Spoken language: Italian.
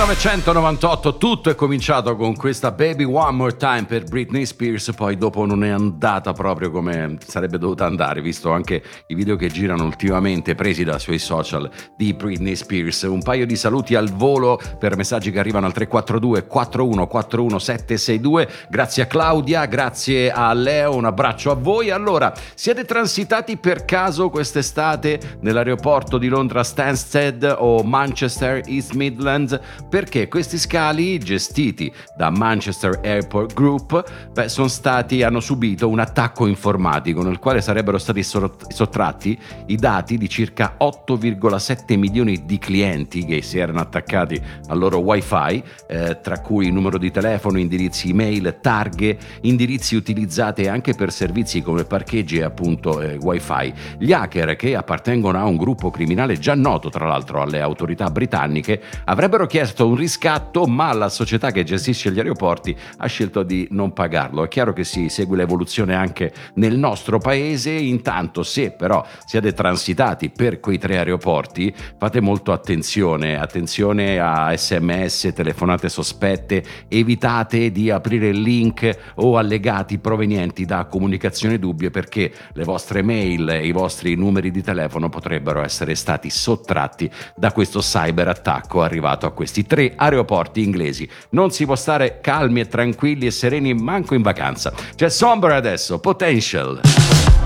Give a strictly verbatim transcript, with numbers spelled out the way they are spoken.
millenovecentonovantotto tutto è cominciato con questa Baby One More Time per Britney Spears, poi dopo non è andata proprio come sarebbe dovuta andare, visto anche i video che girano ultimamente presi dai suoi social di Britney Spears. Un paio di saluti al volo per messaggi che arrivano al tre quattro due quattro uno quattro uno sette sei due. Grazie a Claudia, grazie a Leo, un abbraccio a voi. Allora, siete transitati per caso quest'estate nell'aeroporto di Londra Stansted o Manchester East Midlands? Perché questi scali gestiti da Manchester Airport Group beh, sono stati, hanno subito un attacco informatico nel quale sarebbero stati sottratti i dati di circa otto virgola sette milioni di clienti che si erano attaccati al loro wifi, eh, tra cui numero di telefono, indirizzi email, targhe, indirizzi utilizzati anche per servizi come parcheggi e appunto eh, wifi. Gli hacker, che appartengono a un gruppo criminale già noto tra l'altro alle autorità britanniche, avrebbero chiesto un riscatto, ma la società che gestisce gli aeroporti ha scelto di non pagarlo. È chiaro che si segue l'evoluzione anche nel nostro paese. Intanto, se però siete transitati per quei tre aeroporti, fate molto attenzione, attenzione a sms, telefonate sospette, evitate di aprire link o allegati provenienti da comunicazioni dubbie, perché le vostre mail e i vostri numeri di telefono potrebbero essere stati sottratti da questo cyber attacco arrivato a questi tre aeroporti inglesi. Non si può stare calmi e tranquilli e sereni manco in vacanza. C'è Somber adesso, Potential.